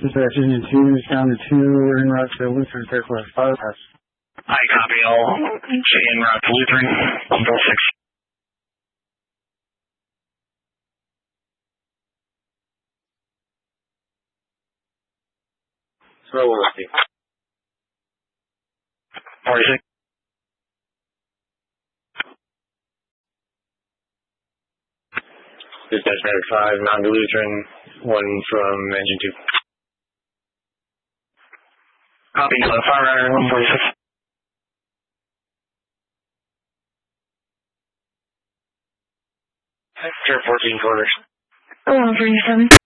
Dispatch Engine 2, down to 2, en route to Lutheran Airport bypass. I copy all. En route to Lutheran, Bill 6. Slow velocity. 46. Dispatch Medic 5, Mountain to Lutheran, 1 from Engine 2. Copy, fire rider 146. Sector 14 quarters. 137.